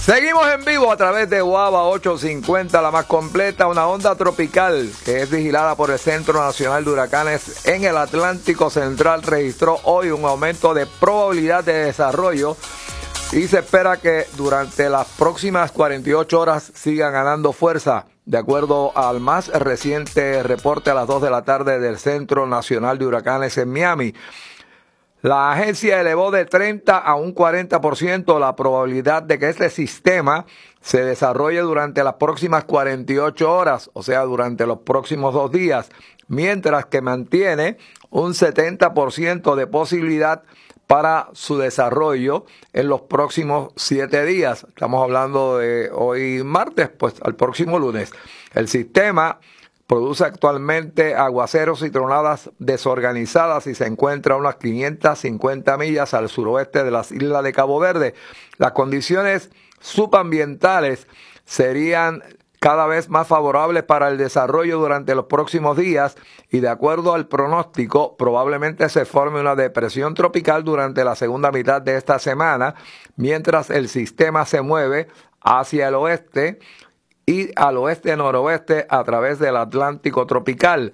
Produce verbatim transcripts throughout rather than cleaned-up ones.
Seguimos en vivo a través de Guava ochocientos cincuenta, la más completa, una onda tropical que es vigilada por el Centro Nacional de Huracanes en el Atlántico Central. Registró hoy un aumento de probabilidad de desarrollo y se espera que durante las próximas cuarenta y ocho horas siga ganando fuerza, de acuerdo al más reciente reporte a las dos de la tarde del Centro Nacional de Huracanes en Miami. La agencia elevó de treinta a un cuarenta por ciento la probabilidad de que este sistema se desarrolle durante las próximas cuarenta y ocho horas, o sea, durante los próximos dos días, mientras que mantiene un setenta por ciento de posibilidad para su desarrollo en los próximos siete días. Estamos hablando de hoy martes, pues al próximo lunes. El sistema produce actualmente aguaceros y tronadas desorganizadas y se encuentra a unas quinientas cincuenta millas al suroeste de las islas de Cabo Verde. Las condiciones subambientales serían cada vez más favorables para el desarrollo durante los próximos días y, de acuerdo al pronóstico, probablemente se forme una depresión tropical durante la segunda mitad de esta semana, mientras el sistema se mueve hacia el oeste y al oeste-noroeste a través del Atlántico tropical.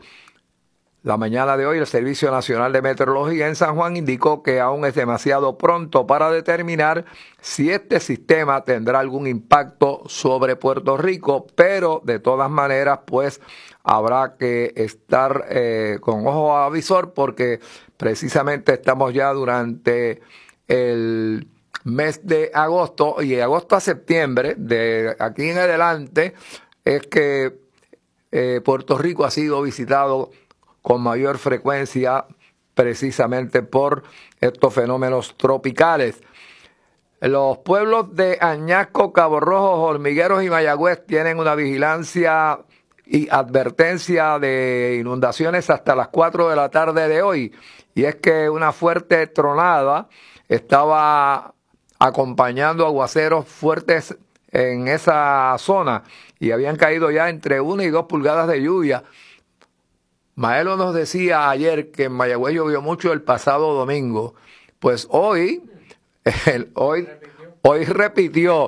La mañana de hoy, el Servicio Nacional de Meteorología en San Juan indicó que aún es demasiado pronto para determinar si este sistema tendrá algún impacto sobre Puerto Rico, pero de todas maneras, pues habrá que estar eh, con ojo avisor porque precisamente estamos ya durante el mes de agosto, y de agosto a septiembre, de aquí en adelante, es que eh, Puerto Rico ha sido visitado con mayor frecuencia precisamente por estos fenómenos tropicales. Los pueblos de Añasco, Cabo Rojo, Hormigueros y Mayagüez tienen una vigilancia y advertencia de inundaciones hasta las cuatro de la tarde de hoy, y es que una fuerte tronada estaba acompañando aguaceros fuertes en esa zona y habían caído ya entre una y dos pulgadas de lluvia. Maelo nos decía ayer que en Mayagüez llovió mucho el pasado domingo. Pues hoy, el, hoy, hoy repitió,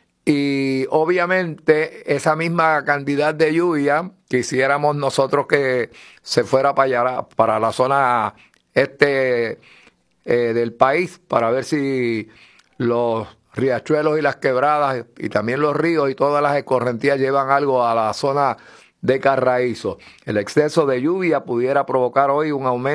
y obviamente esa misma cantidad de lluvia quisiéramos nosotros que se fuera para allá, para la zona este eh, del país, para ver si los riachuelos y las quebradas y también los ríos y todas las escorrentías llevan algo a la zona de Carraízo. El exceso de lluvia pudiera provocar hoy un aumento